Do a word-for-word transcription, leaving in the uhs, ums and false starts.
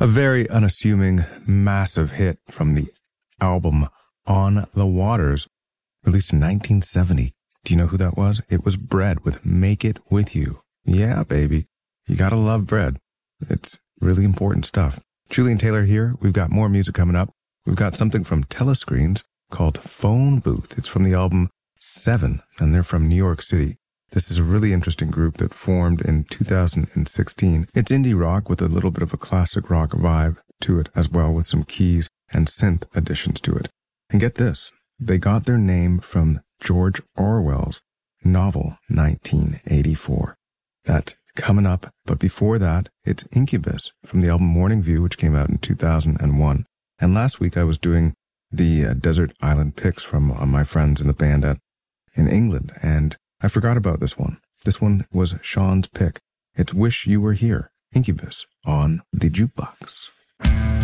A very unassuming, massive hit from the album On the Waters, released in nineteen seventy. Do you know who that was? It was Bread with Make It With You. Yeah, baby. You gotta love Bread. It's really important stuff. Julian Taylor here. We've got more music coming up. We've got something from Telescreens called Phone Booth. It's from the album Seven, and they're from New York City. This is a really interesting group that formed in two thousand sixteen. It's indie rock with a little bit of a classic rock vibe to it as well, with some keys and synth additions to it. And get this, they got their name from George Orwell's novel nineteen eighty-four. That's coming up, but before that, it's Incubus from the album Morning View, which came out in two thousand one. And last week I was doing the uh, Desert Island picks from uh, my friends in the band at, in England, and I forgot about this one. This one was Sean's pick. It's Wish You Were Here, Incubus, on the Jukebox.